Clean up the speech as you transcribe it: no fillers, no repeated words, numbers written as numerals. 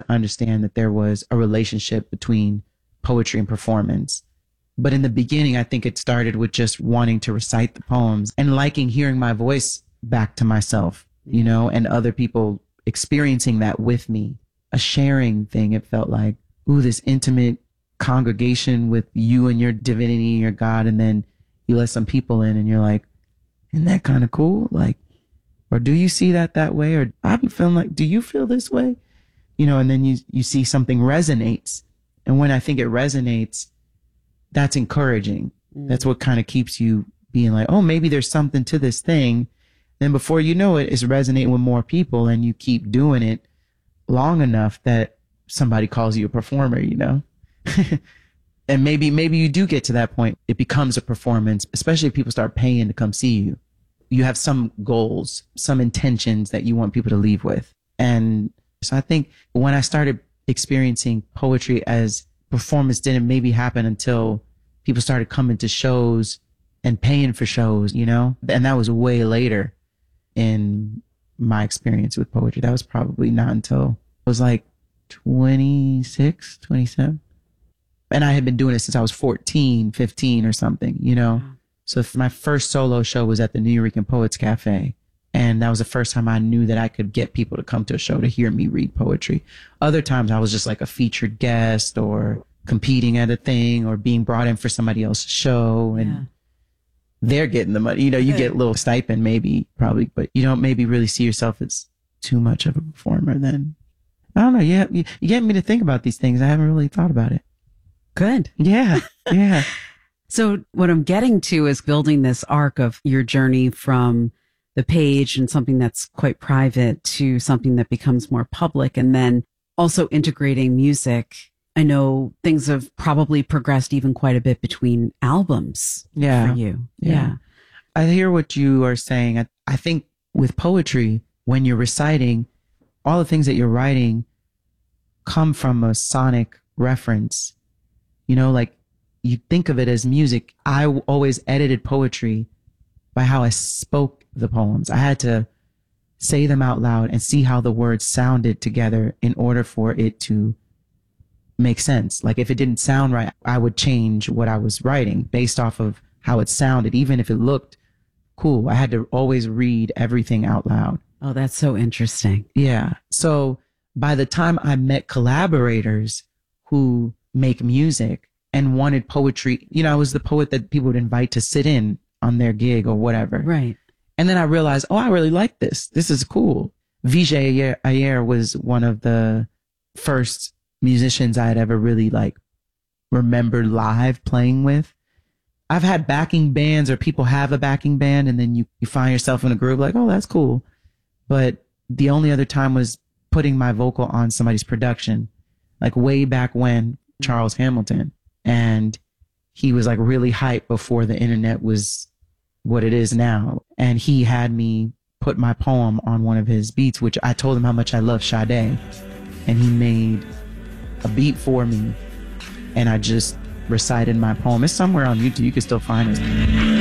understand that there was a relationship between poetry and performance. But in the beginning, I think it started with just wanting to recite the poems and liking hearing my voice back to myself, you know, and other people experiencing that with me. A sharing thing. It felt like, ooh, this intimate congregation with you and your divinity and your God. And then you let some people in and you're like, isn't that kind of cool? Like, or do you see that way? Or I've been feeling like, do you feel this way? You know, and then you see something resonates. And when I think it resonates, that's encouraging. That's what kind of keeps you being like, oh, maybe there's something to this thing. Then before you know it, it's resonating with more people, and you keep doing it long enough that somebody calls you a performer, you know? And maybe you do get to that point. It becomes a performance, especially if people start paying to come see you. You have some goals, some intentions that you want people to leave with. And so I think when I started experiencing poetry as performance didn't maybe happen until people started coming to shows and paying for shows, you know? And that was way later in my experience with poetry. That was probably not until I was like 26, 27. And I had been doing it since I was 14, 15 or something, you know? So my first solo show was at the Nuyorican Poets Cafe. And that was the first time I knew that I could get people to come to a show to hear me read poetry. Other times I was just like a featured guest or competing at a thing or being brought in for somebody else's show. And they're getting the money. You know, you get a little stipend maybe, probably, but you don't maybe really see yourself as too much of a performer then. I don't know. You get me to think about these things. I haven't really thought about it. Good. Yeah. Yeah. So what I'm getting to is building this arc of your journey from the page and something that's quite private to something that becomes more public, and then also integrating music. I know things have probably progressed even quite a bit between albums for you. Yeah. I hear what you are saying. I think with poetry, when you're reciting, all the things that you're writing come from a sonic reference. You know, like you think of it as music. I always edited poetry by how I spoke the poems. I had to say them out loud and see how the words sounded together in order for it to make sense. Like if it didn't sound right, I would change what I was writing based off of how it sounded, even if it looked cool. I had to always read everything out loud. Oh, that's so interesting. Yeah. So by the time I met collaborators who make music and wanted poetry, you know, I was the poet that people would invite to sit in on their gig or whatever. Right. And then I realized, oh, I really like this. This is cool. Vijay Iyer was one of the first musicians I had ever really like remembered live playing with. I've had backing bands, or people have a backing band, and then you find yourself in a groove like, oh, that's cool. But the only other time was putting my vocal on somebody's production, like way back when, Charles Hamilton. And he was like really hyped before the internet was what it is now. And he had me put my poem on one of his beats, which I told him how much I love Sade. And he made a beat for me. And I just recited my poem. It's somewhere on YouTube. You can still find it.